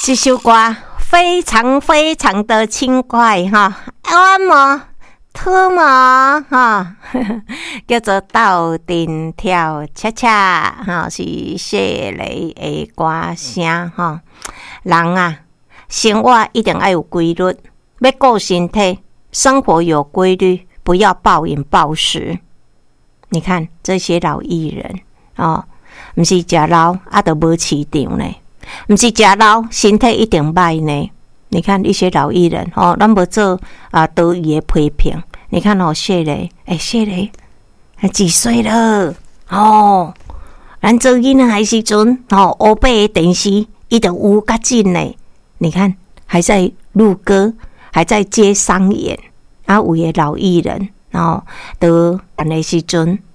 这首歌非常非常的轻快哈，按摩、涂抹哈，叫做斗阵跳恰恰哈，是谢雷的歌声哈。人啊，生活一定要有规律，要顾身体，生活有规律，不要暴饮暴食。你看这些老艺人哦，不是吃老啊，就无市场呢。不是吃老，身体一定歹呢。你看一些老艺人哦，咱无做多余的批评。你看哦，谢雷，谢雷几岁了？哦，咱做囡仔的时阵哦，黑白的电视伊就有较紧呢。你看还在录歌，还在接商演啊，有的老艺人哦，都安的时阵